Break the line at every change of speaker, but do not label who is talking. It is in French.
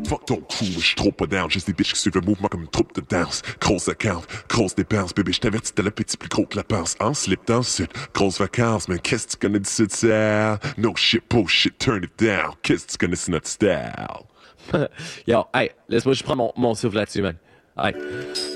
fuck ton crew, j'suis trop pas down. Juste des bitches qui suivent le mouvement comme une troupe de danse. Grosse account, grosse dépense, bébé, j't'avertis, t'as l'appétit plus gros que la pince. En slip dans le sud, grosse vacances, mais qu'est-ce que tu connais du sud, ça? No shit, bullshit, turn it down. Qu'est-ce que tu connais, c'est notre style.
Yo, hey, laisse-moi, je prends mon souffle là-dessus, man. Hey.